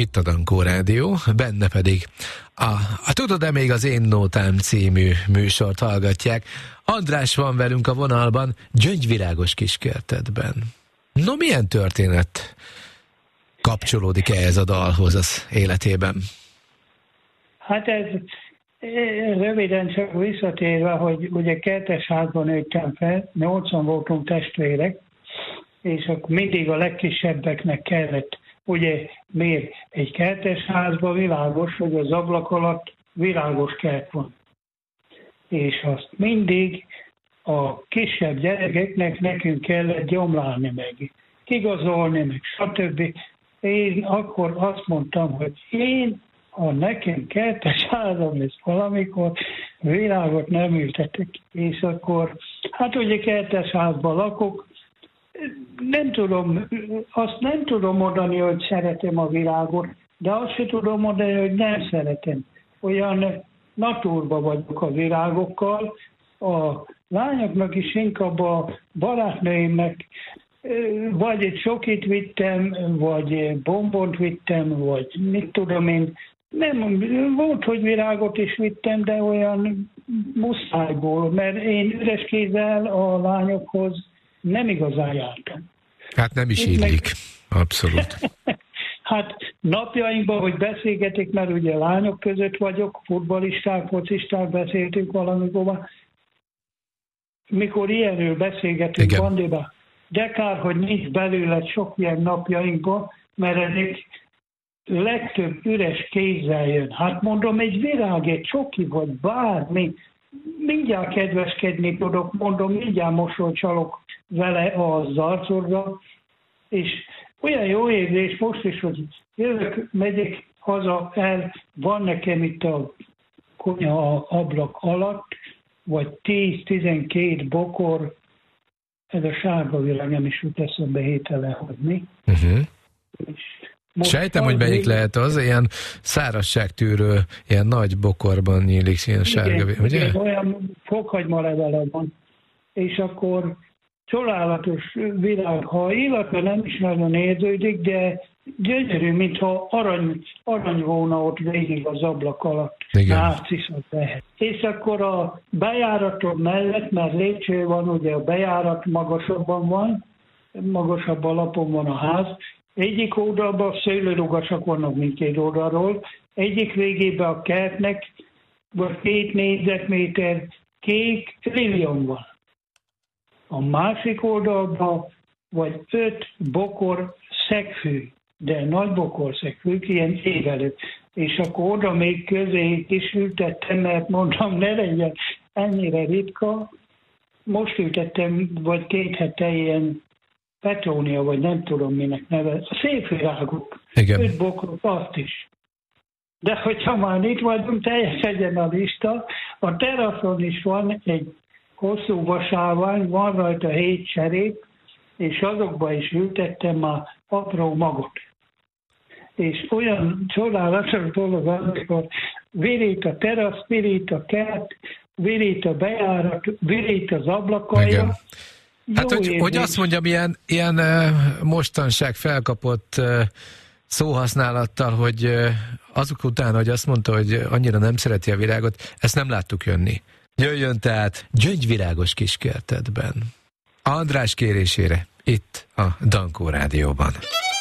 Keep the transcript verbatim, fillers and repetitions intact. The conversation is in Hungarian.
Itt a Dankó Rádió, benne pedig a, a Tudod-e még az Én Nótám című műsort hallgatják. András van velünk a vonalban, Gyöngyvirágos kiskertedben. No, milyen történet kapcsolódik ehhez a dalhoz az életében? Hát ez röviden csak visszatérve, hogy ugye kertesházban nőttem fel, nyolcan voltunk testvérek, és akkor mindig a legkisebbeknek kellett, ugye miért egy kertesházban világos, hogy az ablak alatt világos kert van. És azt mindig a kisebb gyerekeknek nekünk kellett gyomlálni meg, kigazolni meg, stb. Én akkor azt mondtam, hogy én, ha nekem kertes házam lesz valamikor, világot nem ültetek. És akkor, hát ugye kertes házban lakok, nem tudom, azt nem tudom mondani, hogy szeretem a világot, de azt sem tudom mondani, hogy nem szeretem. Olyan natúrba vagyok a virágokkal, a lányoknak is inkább a barátnőimnek vagy egy sokit vittem, vagy bombont vittem, vagy mit tudom én. Nem, volt, hogy virágot is vittem, de olyan muszájból, mert én üres kézzel a lányokhoz nem igazán jártam. Hát nem is illik, meg... abszolút. Hát napjainkban, hogy beszélgetik, mert ugye lányok között vagyok, futballisták, focisták, beszéltünk valamikor, mikor ilyenről beszélgetünk bandiba, de kár, hogy nincs belőle sok ilyen napjainkban, mert ezek legtöbb üres kézzel jön. Hát mondom, egy virág, egy csoki, vagy bármi, mindjárt kedveskedni tudok, mondom, mindjárt mosolyt csalok vele az arcodra, és olyan jó érzés most is, hogy jövök, megyek haza el, van nekem itt a konyha ablak alatt, vagy tíz-tizenkét bokor, ez a sárga virág, nem is jut eszembe hétele, hogy mi. Uh-huh. Sejtem, hogy melyik lehet az, ilyen szárazságtűrő, ilyen nagy bokorban nyílik, ilyen sárga virág, ugye? Igen, olyan fokhagyma levele van. És akkor csodálatos virág, ha illata nem is nagyon érződik, de gyönyörű, mintha arany, arany volna ott végig az ablak alatt. Nárciszot lehet. És akkor a bejáraton mellett, mert lépcső van, ugye a bejárat magasabban van, magasabb alapon van a ház, egyik oldalban szőlőrugasak vannak mindkét oldalról, egyik végében a kertnek, vagy két négyzetméter kék lilium van. A másik oldalban vagy öt bokor szegfű, de nagy bokor szegfű, ilyen évelő. És akkor oda még közé is ültettem, mert mondtam, ne legyen ennyire ritka. Most ültettem, vagy két hete ilyen petrónia, vagy nem tudom minek neve. A szép virágok. Igen. Öt bokrok, azt is. De hogyha már itt vagyunk, teljes legyen a lista. A teraszon is van egy hosszú vasárvány, van rajta hét cserép, és azokba is ültettem a apró magot. És olyan csodálatos dolog, amikor virít a terasz, virít a kert, virít a bejárat, virít az ablakalja. Hát, hogy, hogy azt mondjam, ilyen, ilyen mostanság felkapott szóhasználattal, hogy azok után, hogy azt mondta, hogy annyira nem szereti a virágot, ezt nem láttuk jönni. Jöjjön tehát Gyöngyvirágos kiskertedben. András kérésére, itt a Dankó Rádióban.